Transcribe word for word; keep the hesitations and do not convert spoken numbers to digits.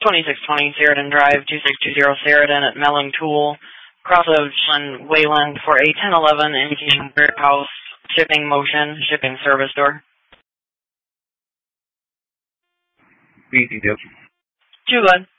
twenty-six twenty Sheridan Drive, two six two zero Sheridan at Melling Tool, cross of John Wayland for a ten eleven indicating warehouse shipping motion, shipping service door. B C W. Two good.